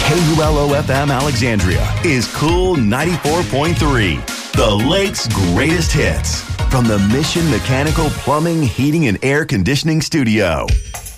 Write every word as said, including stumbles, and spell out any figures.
K U L O F M Alexandria is Cool ninety-four point three, the Lake's greatest hits, from the Mission Mechanical Plumbing, Heating, and Air Conditioning Studio.